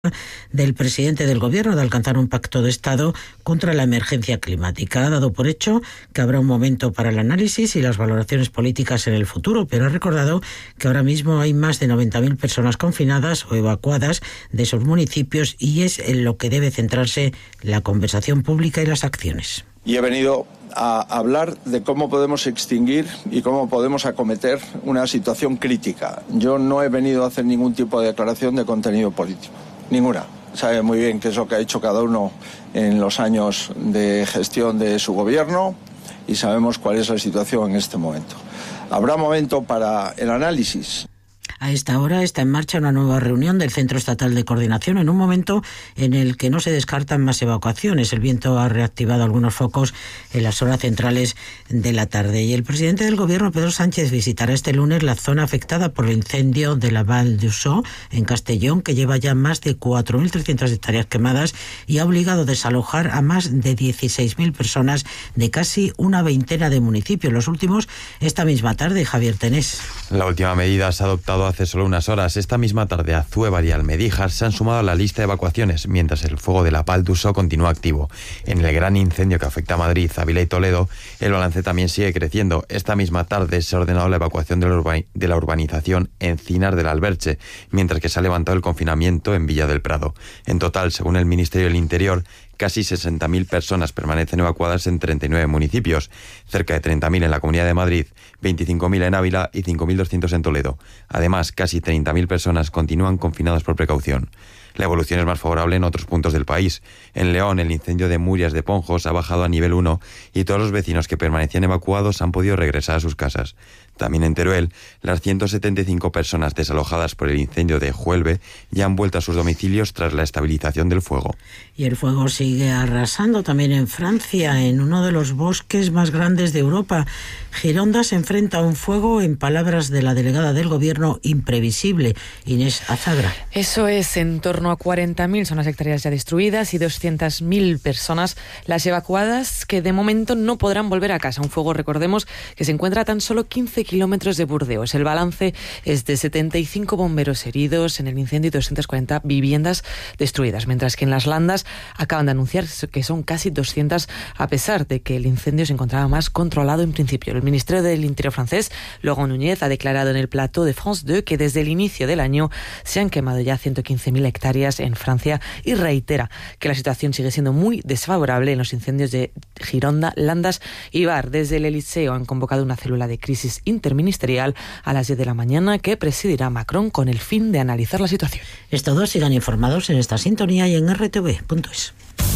del presidente del Gobierno de alcanzar un pacto de Estado contra la emergencia climática. Ha dado por hecho que habrá un momento para el análisis y las valoraciones políticas en el futuro, pero ha recordado que ahora mismo hay más de 90.000 personas confinadas o evacuadas de esos municipios y es en lo que debe centrarse la conversación pública y las acciones. Y he venido a hablar de cómo podemos extinguir y cómo podemos acometer una situación crítica. Yo no he venido a hacer ningún tipo de declaración de contenido político. Ninguna. Sabe muy bien qué es lo que ha hecho cada uno en los años de gestión de su gobierno y sabemos cuál es la situación en este momento. Habrá momento para el análisis. A esta hora está en marcha una nueva reunión del Centro Estatal de Coordinación en un momento en el que no se descartan más evacuaciones. El viento ha reactivado algunos focos en las horas centrales de la tarde. Y el presidente del Gobierno, Pedro Sánchez, visitará este lunes la zona afectada por el incendio de la Val d'Uixó, en Castellón, que lleva ya más de 4.300 hectáreas quemadas y ha obligado a desalojar a más de 16.000 personas de casi una veintena de municipios. Los últimos esta misma tarde. Javier Tenés. La última medida se ha adoptado hace solo unas horas. Esta misma tarde, Azuévar y Almedíjar se han sumado a la lista de evacuaciones, mientras el fuego de la Val d'Uixó continúa activo. En el gran incendio que afecta a Madrid, Ávila y Toledo, el balance también sigue creciendo. Esta misma tarde se ha ordenado la evacuación de la urbanización Encinar del Alberche, mientras que se ha levantado el confinamiento en Villa del Prado. En total, según el Ministerio del Interior, casi 60.000 personas permanecen evacuadas en 39 municipios, cerca de 30.000 en la Comunidad de Madrid, 25.000 en Ávila y 5.200 en Toledo. Además, casi 30.000 personas continúan confinadas por precaución. La evolución es más favorable en otros puntos del país. En León, el incendio de Murias de Ponjos ha bajado a nivel 1 y todos los vecinos que permanecían evacuados han podido regresar a sus casas. También en Teruel, las 175 personas desalojadas por el incendio de Juelve ya han vuelto a sus domicilios tras la estabilización del fuego. Y el fuego sigue arrasando también en Francia, en uno de los bosques más grandes de Europa. Gironda se enfrenta a un fuego, en palabras de la delegada del Gobierno, imprevisible. Inés Azagra. Eso es, en torno a 40.000 son las hectáreas ya destruidas y 200.000 personas las evacuadas que de momento no podrán volver a casa. Un fuego, recordemos, que se encuentra a tan solo 15 kilómetros de Burdeos. El balance es de 75 bomberos heridos en el incendio y 240 viviendas destruidas, mientras que en las Landas acaban de anunciar que son casi 200, a pesar de que el incendio se encontraba más controlado en principio. El Ministerio del Interior francés, Laurent Nunez, ha declarado en el Plateau de France 2 que desde el inicio del año se han quemado ya 115.000 hectáreas en Francia y reitera que la situación sigue siendo muy desfavorable en los incendios de Gironda, Landas y Var. Desde el Eliseo han convocado una célula de crisis interministerial a las 10 de la mañana que presidirá Macron con el fin de analizar la situación. Estos dos sigan informados en esta sintonía y en rtv.es.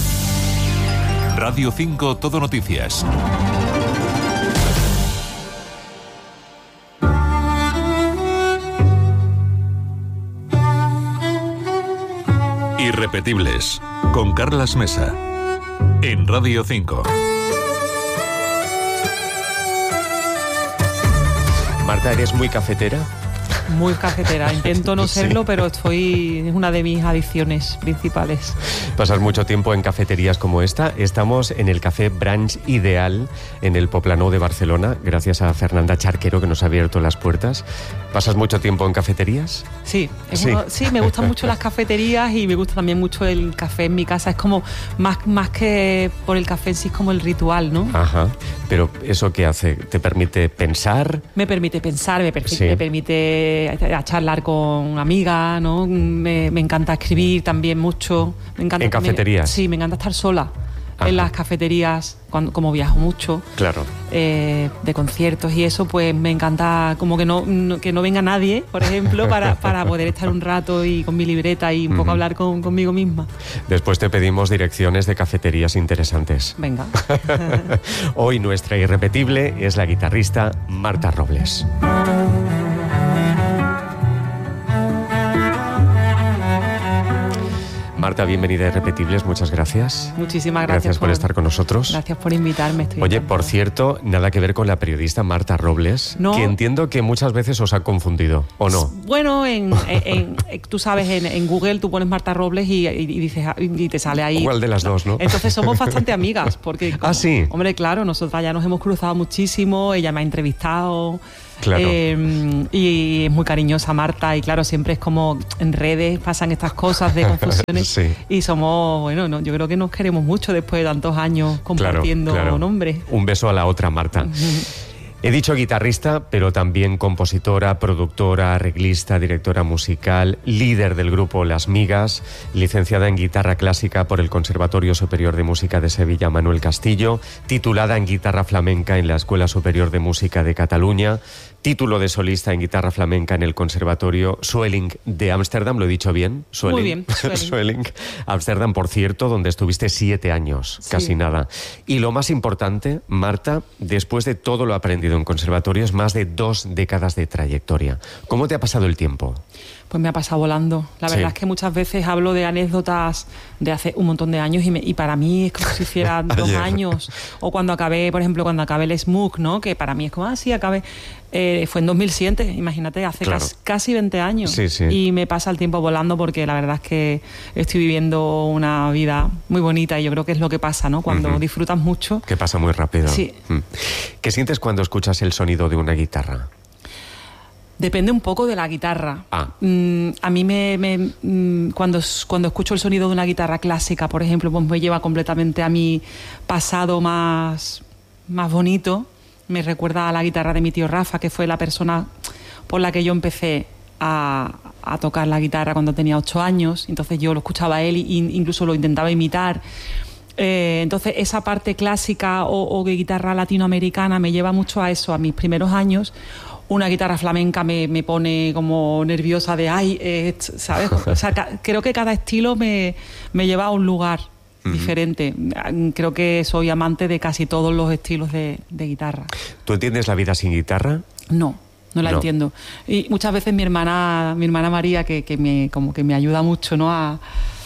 Radio 5 Todo Noticias. Irrepetibles, con Carlas Mesa, en Radio 5. Marta, ¿eres muy cafetera? Muy cafetera, intento no serlo, sí. Pero es una de mis adicciones principales. Pasas mucho tiempo en cafeterías como esta. Estamos en el Café Brunch Ideal, en el Poblenou de Barcelona, gracias a Fernanda Charquero, que nos ha abierto las puertas. ¿Pasas mucho tiempo en cafeterías? Sí, sí, me gustan mucho las cafeterías y me gusta también mucho el café en mi casa. Es como, más que por el café en sí, es como el ritual, ¿no? Ajá, pero ¿eso qué hace? ¿Te permite pensar? Me permite pensar, me permite a charlar con amigas, ¿no? Me encanta escribir también mucho. Me encanta ¿En cafeterías? Sí, me encanta estar sola. Ajá. En las cafeterías, como viajo mucho. Claro. De conciertos y eso, pues me encanta como que no venga nadie, por ejemplo, para poder estar un rato y con mi libreta y un poco hablar conmigo misma. Después te pedimos direcciones de cafeterías interesantes. Venga. Hoy nuestra irrepetible es la guitarrista Marta Robles. Marta, bienvenida a Irrepetibles, muchas gracias. Muchísimas gracias. Gracias por estar con nosotros. Gracias por invitarme. Oye, por cierto, nada que ver con la periodista Marta Robles, no, que entiendo que muchas veces os ha confundido, ¿o no? Bueno, tú sabes, en Google tú pones Marta Robles y dices y te sale ahí. ¿Cuál de las dos, no? Entonces somos bastante amigas, porque... ¿Ah, sí? Hombre, claro, nosotras ya nos hemos cruzado muchísimo, ella me ha entrevistado... Claro. Y es muy cariñosa Marta, y claro, siempre es como en redes pasan estas cosas de confusiones. Sí. Y somos, bueno, no, yo creo que nos queremos mucho después de tantos años compartiendo nombres. Un beso a la otra Marta. He dicho guitarrista, pero también compositora, productora, arreglista, directora musical, líder del grupo Las Migas, licenciada en guitarra clásica por el Conservatorio Superior de Música de Sevilla Manuel Castillo, titulada en guitarra flamenca en la Escuela Superior de Música de Cataluña, título de solista en guitarra flamenca en el Conservatorio Swelling de Ámsterdam, ¿lo he dicho bien? Muy bien, Swelling. Ámsterdam, por cierto, donde estuviste 7 años, casi nada. Y lo más importante, Marta, después de todo lo aprendido en conservatorios, más de 2 décadas de trayectoria. ¿Cómo te ha pasado el tiempo? Pues me ha pasado volando. La verdad es que muchas veces hablo de anécdotas de hace un montón de años y para mí es como si hiciera 2 años. O cuando acabé, por ejemplo, cuando acabé el SMUC, ¿no? Que para mí es como, sí, acabé. Fue en 2007, imagínate, hace casi 20 años. Sí, sí. Y me pasa el tiempo volando porque la verdad es que estoy viviendo una vida muy bonita y yo creo que es lo que pasa, ¿no? Cuando disfrutas mucho. Que pasa muy rápido. Sí. ¿Qué sientes cuando escuchas el sonido de una guitarra? Depende un poco de la guitarra. A mí cuando escucho el sonido de una guitarra clásica, por ejemplo, pues me lleva completamente a mi pasado más bonito. Me recuerda a la guitarra de mi tío Rafa, que fue la persona por la que yo empecé a tocar la guitarra cuando tenía 8 años. Entonces yo lo escuchaba a él e incluso lo intentaba imitar. Entonces esa parte clásica o de guitarra latinoamericana me lleva mucho a eso, a mis primeros años. Una guitarra flamenca me pone como nerviosa de ¿sabes? O sea, creo que cada estilo me lleva a un lugar diferente. Creo que soy amante de casi todos los estilos de guitarra. ¿Tú entiendes la vida sin guitarra? No la entiendo. Y muchas veces mi hermana María, que me ayuda mucho, ¿no? a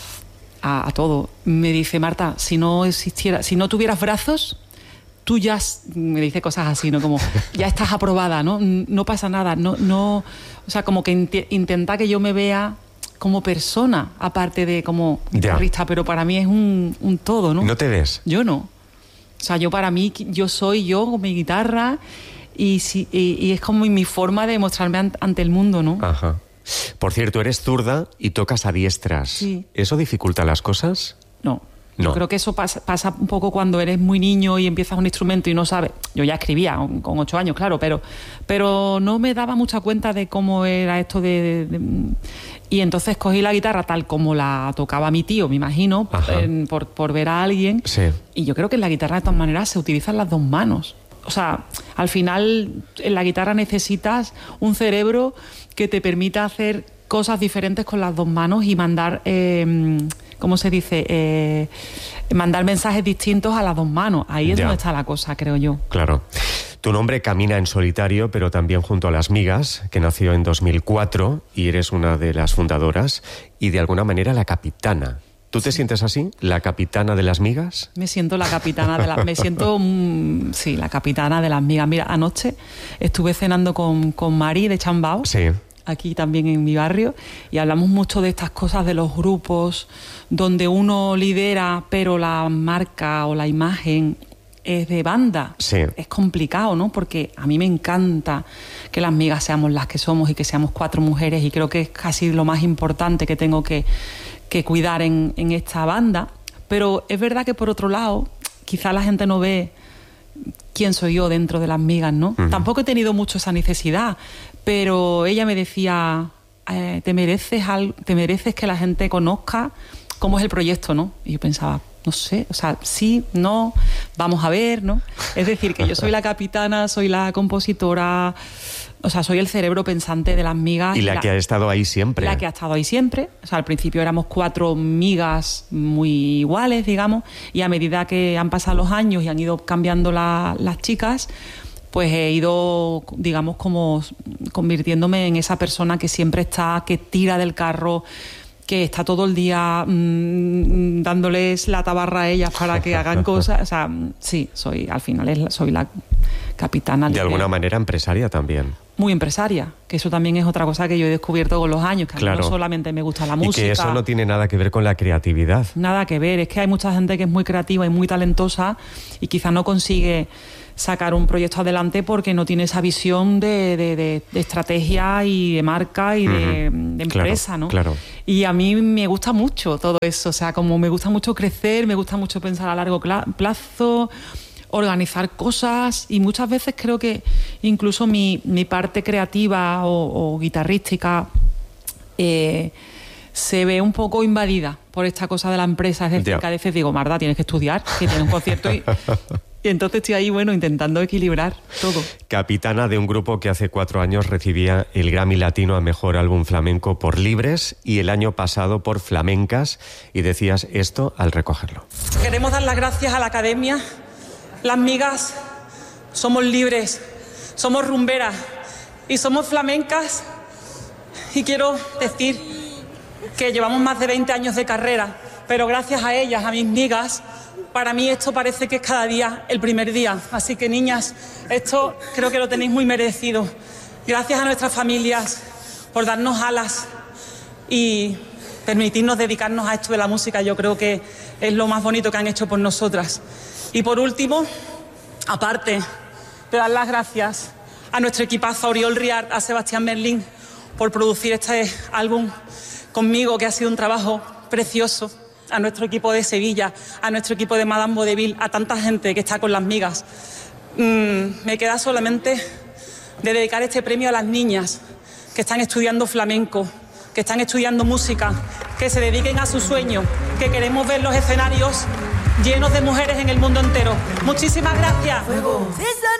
todo, me dice: Marta, si no tuvieras brazos, tú ya, me dice cosas así, ¿no? Como, ya estás aprobada, ¿no? No pasa nada, no, o sea, como que intenta que yo me vea como persona, aparte de como guitarrista, pero para mí es un todo, ¿no? ¿No te ves? Yo no. O sea, para mí, yo soy yo con mi guitarra y es como mi forma de mostrarme ante el mundo, ¿no? Ajá. Por cierto, eres zurda y tocas a diestras. Sí. ¿Eso dificulta las cosas? No. Yo creo que eso pasa un poco cuando eres muy niño y empiezas un instrumento y no sabes. Yo ya escribía con 8 años, claro, pero no me daba mucha cuenta de cómo era esto y entonces cogí la guitarra tal como la tocaba mi tío, me imagino, por ver a alguien. Sí. Y yo creo que en la guitarra de todas maneras se utilizan las 2 manos. O sea, al final en la guitarra necesitas un cerebro que te permita hacer cosas diferentes con las 2 manos y mandar... ¿cómo se dice? Mandar mensajes distintos a las 2 manos. Ahí es donde está la cosa, creo yo. Claro. Tu nombre camina en solitario, pero también junto a Las Migas, que nació en 2004 y eres una de las fundadoras y de alguna manera la capitana. ¿Tú te sientes así? ¿La capitana de Las Migas? Me siento la capitana de las... sí, la capitana de Las Migas. Mira, anoche estuve cenando con Mari de Chambao. Sí. Aquí también en mi barrio, y hablamos mucho de estas cosas de los grupos donde uno lidera pero la marca o la imagen es de banda. Sí. Es complicado, ¿no? Porque a mí me encanta que Las Migas seamos las que somos y que seamos 4 mujeres, y creo que es casi lo más importante que tengo que cuidar en esta banda. Pero es verdad que por otro lado quizá la gente no ve quién soy yo dentro de Las Migas, ¿no? Tampoco he tenido mucho esa necesidad, pero ella me decía, te mereces que la gente conozca cómo es el proyecto, ¿no? Y yo pensaba, no sé, o sea, sí, no, vamos a ver, ¿no? Es decir, que yo soy la capitana, soy la compositora, o sea, soy el cerebro pensante de Las Migas. Y la que ha estado ahí siempre. La que ha estado ahí siempre. O sea, al principio éramos 4 migas muy iguales, digamos, y a medida que han pasado los años y han ido cambiando las chicas, pues he ido, digamos, como convirtiéndome en esa persona que siempre está, que tira del carro, que está todo el día dándoles la tabarra a ellas para que hagan cosas. O sea, sí, soy la capitana. De alguna manera empresaria también. Muy empresaria, que eso también es otra cosa que yo he descubierto con los años, que a mí no solamente me gusta la música. Y que eso no tiene nada que ver con la creatividad. Nada que ver, es que hay mucha gente que es muy creativa y muy talentosa y quizás no consigue sacar un proyecto adelante porque no tiene esa visión de estrategia y de marca y de empresa, ¿no? Claro. Y a mí me gusta mucho todo eso, o sea, como me gusta mucho crecer, me gusta mucho pensar a largo plazo, organizar cosas, y muchas veces creo que incluso mi parte creativa o guitarrística se ve un poco invadida por esta cosa de la empresa. Es decir, que a veces digo, Marta, tienes que estudiar, que tienes un concierto y entonces estoy ahí, intentando equilibrar todo. Capitana de un grupo que hace 4 años recibía el Grammy Latino a Mejor Álbum Flamenco por Libres y el año pasado por Flamencas, y decías esto al recogerlo. Queremos dar las gracias a la Academia. Las migas somos libres, somos rumberas y somos flamencas, y quiero decir que llevamos más de 20 años de carrera, pero gracias a ellas, a mis migas, para mí esto parece que es cada día el primer día. Así que, niñas, esto creo que lo tenéis muy merecido. Gracias a nuestras familias por darnos alas y permitirnos dedicarnos a esto de la música. Yo creo que es lo más bonito que han hecho por nosotras. Y por último, aparte de dar las gracias a nuestro equipazo, a Oriol Riart, a Sebastián Merlín, por producir este álbum conmigo, que ha sido un trabajo precioso, a nuestro equipo de Sevilla, a nuestro equipo de Madame Vodevil, a tanta gente que está con las migas. Me queda solamente de dedicar este premio a las niñas que están estudiando flamenco, que están estudiando música, que se dediquen a su sueño, que queremos ver los escenarios llenos de mujeres en el mundo entero. Muchísimas gracias.